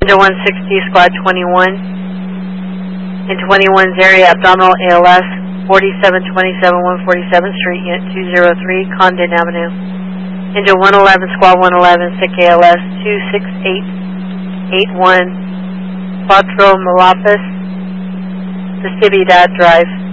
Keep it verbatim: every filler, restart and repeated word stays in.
Engine one sixty, Squad twenty-one. In twenty-one's area, abdominal A L S, forty-seven twenty-seven, one forty-seventh Street, Unit two oh three, Condon Avenue. Engine one eleven, Squad one eleven, sick A L S, two six eight eight one, Quattro Malapis, Festividad Drive.